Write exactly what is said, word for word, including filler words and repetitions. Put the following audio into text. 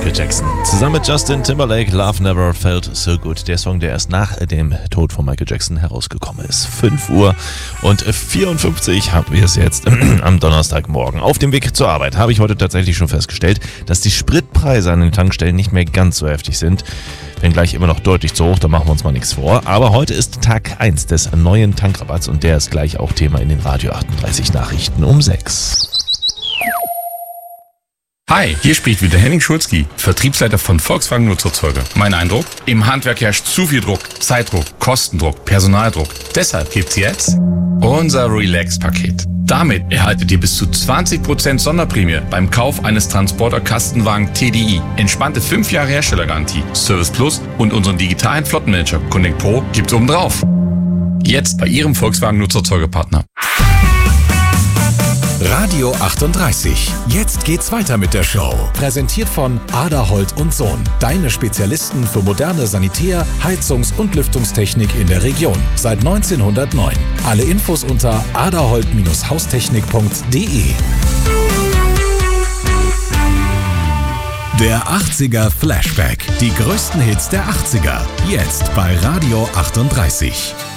Michael Jackson. Zusammen mit Justin Timberlake, Love Never Felt So Good. Der Song, der erst nach dem Tod von Michael Jackson herausgekommen ist. fünf Uhr und vierundfünfzig haben wir es jetzt am Donnerstagmorgen. Auf dem Weg zur Arbeit habe ich heute tatsächlich schon festgestellt, dass die Spritpreise an den Tankstellen nicht mehr ganz so heftig sind. Wenngleich immer noch deutlich zu hoch, da machen wir uns mal nichts vor. Aber heute ist Tag eins des neuen Tankrabatts und der ist gleich auch Thema in den Radio achtunddreißig Nachrichten um sechs. Hi, hier spricht wieder Henning Schulzki, Vertriebsleiter von Volkswagen Nutzerzeuge. Mein Eindruck? Im Handwerk herrscht zu viel Druck, Zeitdruck, Kostendruck, Personaldruck. Deshalb gibt's jetzt unser Relax-Paket. Damit erhaltet ihr bis zu zwanzig Prozent Sonderprämie beim Kauf eines Transporter-Kastenwagen T D I. Entspannte fünf Jahre Herstellergarantie, Service Plus und unseren digitalen Flottenmanager Connect Pro gibt's obendrauf. Jetzt bei Ihrem Volkswagen Nutzerzeugepartner. Radio achtunddreißig. Jetzt geht's weiter mit der Show. Präsentiert von Aderholt und Sohn. Deine Spezialisten für moderne Sanitär-, Heizungs- und Lüftungstechnik in der Region. Seit neunzehnhundertneun. Alle Infos unter aderholt Bindestrich haustechnik punkt de. Der achtziger Flashback. Die größten Hits der achtziger. Jetzt bei Radio achtunddreißig.